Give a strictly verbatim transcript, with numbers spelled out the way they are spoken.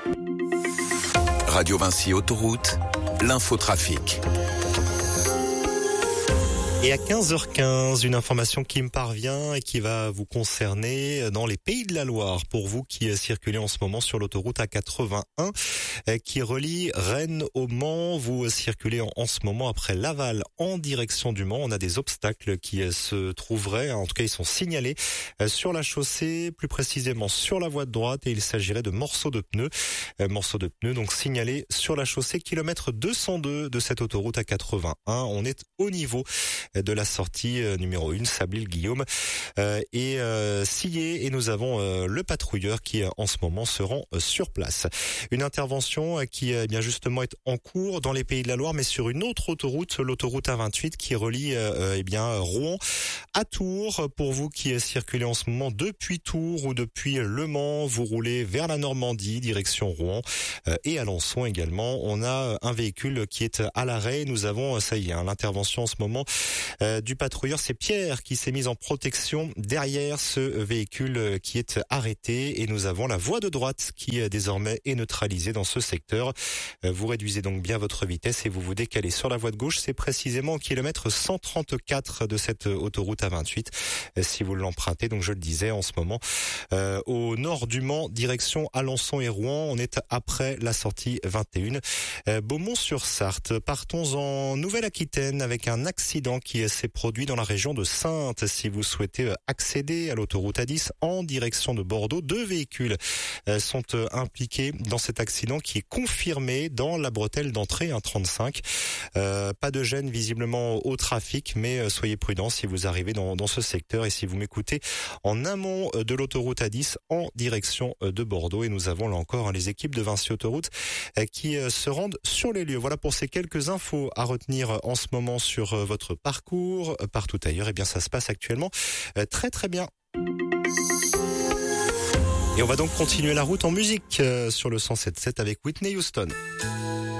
Radio Vinci Autoroute, l'infotrafic. Et à quinze heures quinze, une information qui me parvient et qui va vous concerner dans les Pays de la Loire. Pour vous qui circulez en ce moment sur l'autoroute A quatre-vingt-un qui relie Rennes au Mans, vous circulez en ce moment après Laval en direction du Mans. On a des obstacles qui se trouveraient, en tout cas ils sont signalés sur la chaussée, plus précisément sur la voie de droite, et il s'agirait de morceaux de pneus. Morceaux de pneus donc signalés sur la chaussée kilomètre deux cent deux de cette autoroute A quatre-vingt-un. On est au niveau de la sortie numéro un, Sablil-Guillaume euh, et euh, Sillé, et nous avons euh, le patrouilleur qui en ce moment se rend euh, sur place. Une intervention qui euh, bien justement est en cours dans les Pays de la Loire, mais sur une autre autoroute, l'autoroute A vingt-huit qui relie euh, eh bien Rouen à Tours. Pour vous qui circulez en ce moment depuis Tours ou depuis Le Mans, vous roulez vers la Normandie, direction Rouen euh, et Alençon également. On a un véhicule qui est à l'arrêt. Nous avons, ça y est, hein, l'intervention en ce moment Euh, du patrouilleur. C'est Pierre qui s'est mis en protection derrière ce véhicule qui est arrêté, et nous avons la voie de droite qui euh, désormais est neutralisée dans ce secteur. Euh, vous réduisez donc bien votre vitesse et vous vous décalez sur la voie de gauche. C'est précisément au kilomètre cent trente-quatre de cette autoroute A vingt-huit euh, si vous l'empruntez. Donc je le disais en ce moment euh, au nord du Mans, direction Alençon et Rouen. On est après la sortie vingt et un. Euh, Beaumont-sur-Sarthe. Partons en Nouvelle-Aquitaine avec un accident qui s'est produit dans la région de Saintes. Si vous souhaitez accéder à l'autoroute A dix en direction de Bordeaux, deux véhicules sont impliqués dans cet accident qui est confirmé dans la bretelle d'entrée un trente-cinq. Euh, pas de gêne visiblement au trafic, mais soyez prudents si vous arrivez dans, dans ce secteur et si vous m'écoutez en amont de l'autoroute A dix en direction de Bordeaux. Et nous avons là encore hein, les équipes de Vinci Autoroute qui se rendent sur les lieux. Voilà pour ces quelques infos à retenir en ce moment sur votre parcours. Partout ailleurs, eh bien ça se passe actuellement très très bien. Et on va donc continuer la route en musique sur le cent sept virgule sept avec Whitney Houston.